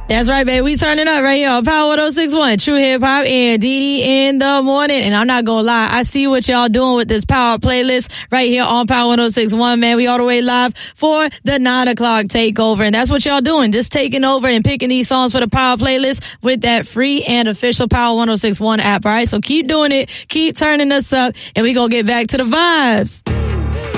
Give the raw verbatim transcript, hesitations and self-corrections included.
That's right, baby. We turning up right here on Power one oh six point one. True Hip Hop and Dee Dee in the morning. And I'm not going to lie. I see what y'all doing with this Power playlist right here on Power one oh six point one, man. We all the way live for the nine o'clock takeover. And that's what y'all doing. Just taking over and picking these songs for the Power playlist with that free and official Power one oh six point one app. All right. So keep doing it. Keep turning us up. And we going to get back to the vibes.